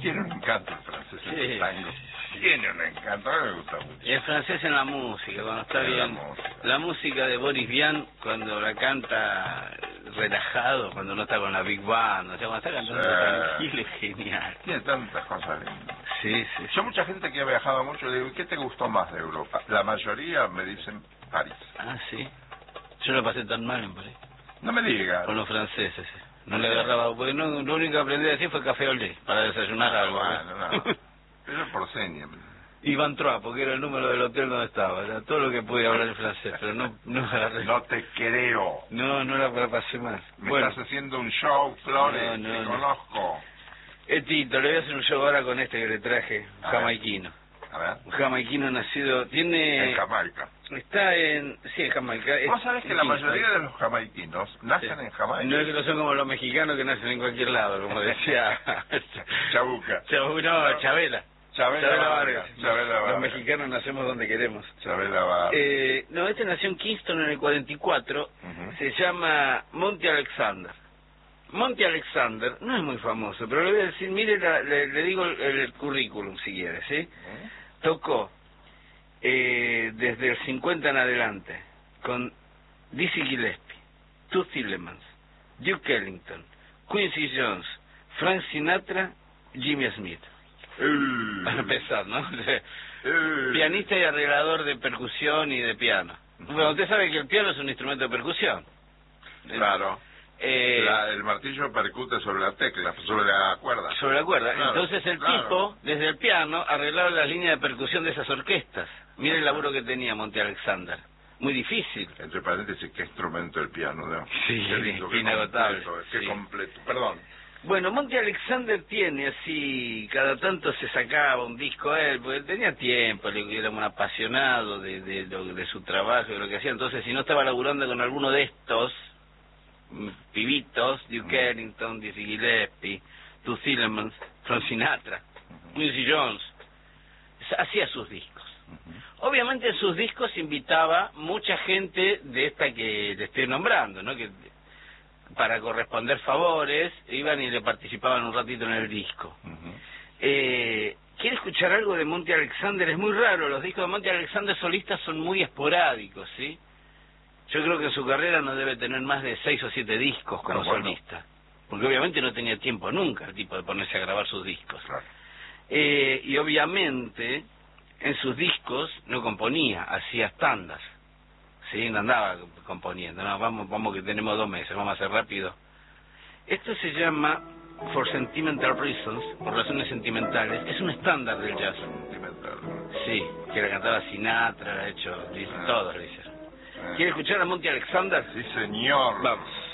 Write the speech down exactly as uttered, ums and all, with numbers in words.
Tiene un encanto el francés, Sí, el tango. sí. Tiene un encanto, a mí me gusta mucho. El francés en la música, cuando está En la bien. música. La música de Boris Vian, cuando la canta relajado, cuando no está con la Big Band, o sea, cuando está cantando Sí. tranquilo, es genial. Tiene tantas cosas lindas. Sí, sí. Yo mucha gente que ha viajado mucho le digo, ¿qué te gustó más de Europa? La mayoría me dicen París. Ah, sí. Yo lo pasé tan mal en París. No me digas. Con los franceses. No le agarraba, porque no, lo único que aprendí a decir fue café olé, para desayunar Ah, algo. bueno, no. Pero por seña. Y Van Trois, porque era el número del hotel donde estaba. Era todo lo que pude hablar en francés, pero no, no agarré. No te creo. No, no la la pasé mal. Me Bueno, estás haciendo un show, Flores, No, no, te no. conozco. eh, Tito, le voy a hacer un show ahora con este que le traje, A ver. jamaiquino. A ver. Un jamaiquino nacido, tiene... En Jamaica. Está en... Sí, en Jamaica. es- Vos sabés que en la Kingston. mayoría de los jamaiquinos nacen Sí. en Jamaica. No es que no son como los mexicanos que nacen en cualquier lado, como decía... Chabuca. Chabu- no, Chabela. Chabela Vargas. Chabela Los Vargas. mexicanos nacemos donde queremos. Chabela Vargas. Eh, no, este nació en Kingston en el cuarenta y cuatro. Ujú. Se llama Monty Alexander. Monty Alexander no es muy famoso, pero le voy a decir, mire, la- le, le digo el, el currículum si quiere, ¿sí? ¿Eh? Tocó eh, desde el cincuenta en adelante con Dizzy Gillespie, Toots Thielemans, Duke Ellington, Quincy Jones, Frank Sinatra, Jimmy Smith. Eh. Para empezar, ¿no? Eh. Pianista y arreglador de percusión y de piano. Bueno, usted sabe que el piano es un instrumento de percusión. Claro. Eh, La- el martillo percute sobre la tecla, sobre la cuerda. sobre la cuerda. Claro, Entonces el claro. tipo, desde el piano, arreglaba las líneas de percusión de esas orquestas. Mire el laburo que tenía Monty Alexander. Muy difícil. Entre paréntesis, qué instrumento el piano, ¿no? Sí, Qué lindo, qué inagotable, completo, qué sí. completo. Perdón. Bueno, Monty Alexander tiene así, cada tanto se sacaba un disco a él, porque tenía tiempo, le- era un apasionado de, de, lo- de su trabajo y de lo que hacía. Entonces, si no estaba laburando con alguno de estos mm, pibitos, Duke Ellington, Dizzy Gillespie, Toots Thielemans, Frank Sinatra, Quincy Jones, hacía sus discos. Obviamente en sus discos invitaba mucha gente de esta que le estoy nombrando, ¿no? Que para corresponder favores iban y le participaban un ratito en el disco. Ujú. Eh, ¿Quiere escuchar algo de Monty Alexander? Es muy raro, los discos de Monty Alexander solistas son muy esporádicos, ¿sí? Yo creo que en su carrera no debe tener más de seis o siete discos como Ah, bueno. solista, porque obviamente no tenía tiempo nunca el tipo de ponerse a grabar sus discos. Claro. Eh, y obviamente en sus discos no componía, hacía tandas. Sí, no andaba componiendo, no, vamos, vamos que tenemos dos meses, vamos a hacer rápido. Esto se llama For Sentimental Reasons, por razones sentimentales, es un estándar del jazz. Sentimental. Sí, que la cantaba Sinatra, la ha hecho, dice, Ah. todos lo hicieron. Ah. ¿Quiere escuchar a Monty Alexander? Sí, señor. Vamos.